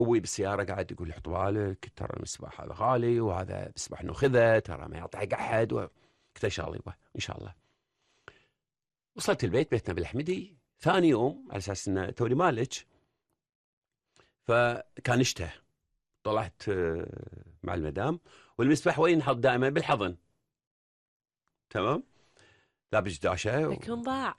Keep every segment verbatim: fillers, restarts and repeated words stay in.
ابوي بالسياره قاعد يقول لي حط بالك ترى المسبح هذا غالي، وهذا مسبح ناخذه ترى ما يعطي حق احد و... قلت ان شاء الله يبا ان شاء الله. وصلت البيت، بيتنا بالحمدي. ثاني يوم على اساس انه توني مالج، فكان شتاء، طلعت مع المدام، والمسبح وين نحط؟ دائما بالحضن. تمام، لابس داشه و... لكن ضاع.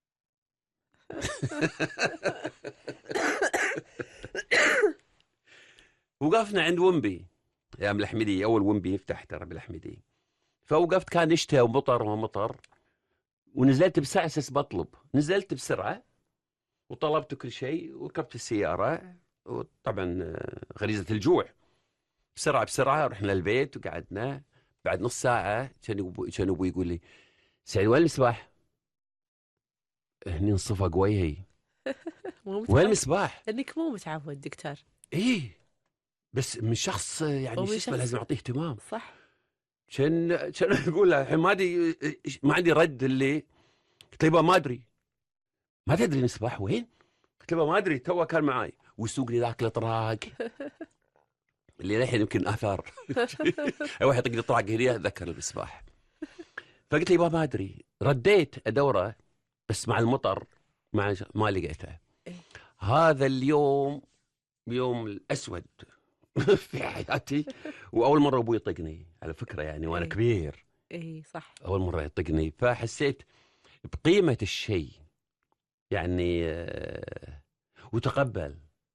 وقفنا عند ومبي ايام الحمدي، اول ومبي يفتح ترى بالحمدي. فوقفت، كان شتاء ومطر ومطر، ونزلت بسرعه اساس بطلب. نزلت بسرعه وطلبت كل شيء وركبت السياره، وطبعا غريزه الجوع. بسرعه بسرعه رحنا البيت وقعدنا. بعد نص ساعه كان ابوي كان ابوي يقول لي سعيد وين المسبح؟ هني انصفق وجهي. مو وين متعود المسبح؟ انك مو متعود دكتور. ايه، بس من شخص يعني ومن شو اسمه شخص لازم اعطيه اهتمام. صح. كان كان اقول له الحين ما ادري، ما عندي رد. اللي قلت له ما ادري. ما تدري المسبح وين؟ قلت له ما ادري، تو كان معاي ويسوق لي ذاك الاطراق اللي الحين يمكن اثار. اي واحد يطق لي اطراق هنا اتذكر المسبح. فقلت لي ما ادري. رديت ادوره بس مع المطر مع ما لقيته. هذا اليوم يوم الاسود في حياتي، واول مره ابوي يطقني على فكره يعني وانا إيه. كبير. اي صح. اول مره يطقني، فحسيت بقيمه الشيء يعني. آه، وتقبل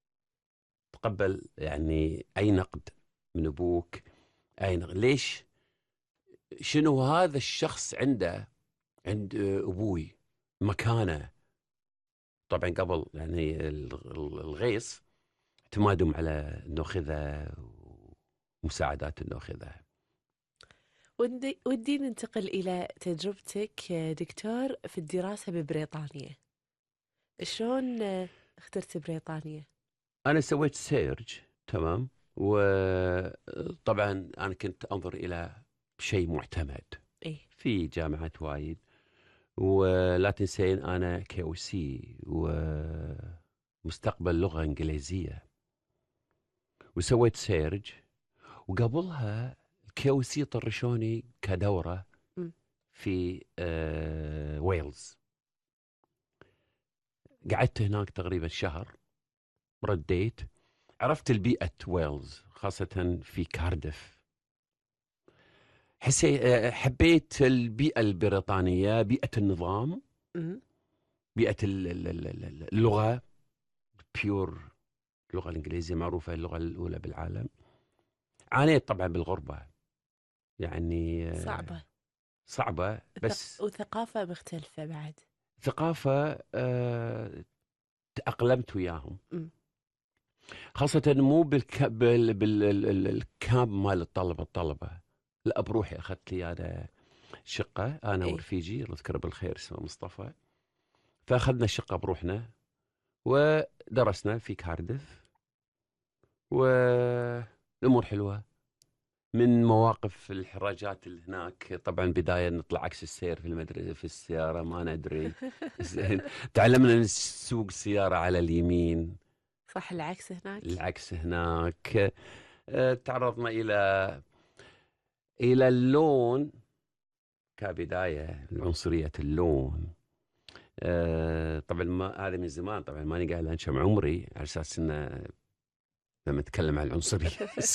تقبل يعني اي نقد من ابوك، اي نقد. ليش؟ شنو هذا الشخص عنده عند ابوي مكانه. طبعا قبل يعني الغيص اعتمادهم على النوخذه ومساعدات النوخذه. ودي ودي ننتقل إلى تجربتك دكتور في الدراسة ببريطانيا. شلون اخترت بريطانيا؟ انا سويت سيرج، تمام، وطبعا انا كنت انظر الى شيء معتمد اي في جامعات وايد. ولا تنسين انا كي او سي ومستقبل لغه انجليزيه، وسويت سيرج. وقبلها الكي او سي طرشوني كدوره م. في آه ويلز. قعدت هناك تقريبا شهر. رديت، عرفت البيئة ويلز خاصة في كاردف. حسي حبيت البيئة البريطانية، بيئة النظام، م. بيئة اللغة بيور. اللغة الإنجليزية معروفة اللغة الأولى بالعالم. عانيت طبعا بالغربة يعني صعبة صعبة، بس وثقافة مختلفة بعد. ثقافة تأقلمت وياهم. م. خاصة مو بالك... بال... بالكامب مال الطلبة الطلبة لا، بروحي أخذت لي أنا شقة، أنا إيه؟ ورفيجي الله يذكره بالخير اسمه مصطفى. فأخذنا الشقة بروحنا ودرسنا في كاردف، والأمور حلوة. من مواقف الحراجات اللي هناك طبعا بداية نطلع عكس السير في المدرسة في السيارة ما ندري. زين، تعلمنا نسوق السيارة على اليمين. صح، العكس هناك. العكس هناك. أه، تعرضنا إلى إلى اللون كبداية، العنصرية اللون. أه طبعا ما هذا من زمان، طبعا ماني قاعد انشم عمري على اساس انه لما اتكلم عن العنصرية.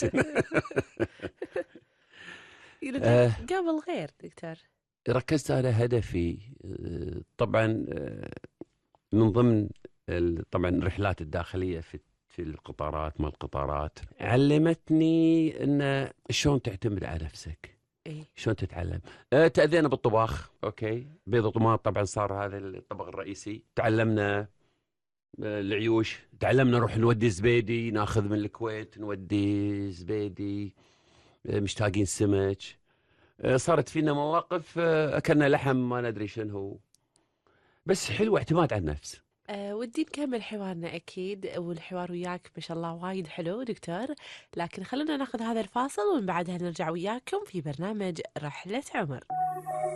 لكن أه قبل غير دكتور. ركزت على هدفي. أه طبعا أه من ضمن طبعا الرحلات الداخلية في في القطارات، ما القطارات علمتني ان شلون تعتمد على نفسك. إيه؟ شلون تتعلم. أه تأذينا بالطباخ، اوكي، بيض وطماط طبعا صار هذا الطبق الرئيسي. تعلمنا العيوش، تعلمنا نروح نودي زبيدي، ناخذ من الكويت نودي زبيدي. مشتاقين سمك. صارت فينا مواقف اكلنا لحم ما ندري شنو هو. بس حلو، اعتماد على النفس. أه ودي نكمل حوارنا أكيد، والحوار وياك ما شاء الله وايد حلو دكتور. لكن خلونا ناخذ هذا الفاصل ومن بعدها نرجع وياكم في برنامج رحلة عمر.